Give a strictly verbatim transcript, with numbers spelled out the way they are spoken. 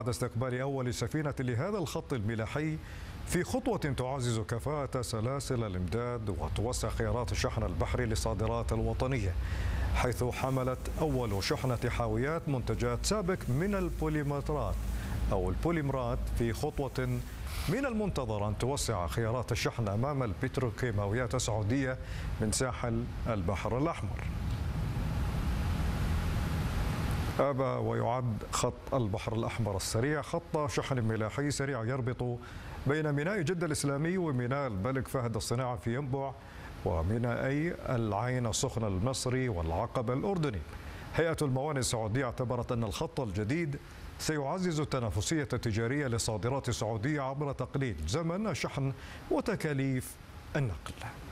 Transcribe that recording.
بعد استقبال أول سفينة لهذا الخط الملاحي في خطوة تعزز كفاءة سلاسل الإمداد وتوسع خيارات الشحن البحري للصادرات الوطنية، حيث حملت أول شحنة حاويات منتجات سابك من البوليمرات أو البوليمرات في خطوة من المنتظر أن توسع خيارات الشحن أمام البتروكيماويات السعودية من ساحل البحر الأحمر. أبى ويعد خط البحر الأحمر السريع خط شحن ملاحي سريع يربط بين ميناء جدة الإسلامي وميناء الملك فهد الصناعي في ينبع ومينائي العين السخنة المصري والعقبة الأردني. هيئة الموانئ السعودية اعتبرت أن الخط الجديد سيعزز التنافسية التجارية للصادرات السعودية عبر تقليل زمن الشحن وتكاليف النقل.